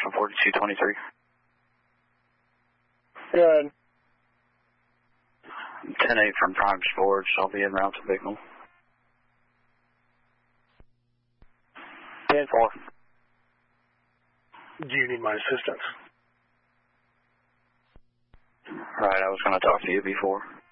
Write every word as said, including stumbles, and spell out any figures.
from forty-two twenty-three. Good. ten eight from Primes Forge. I'll be en route to Bicknell. ten four. Do you need my assistance? Right, I was going to talk to you before.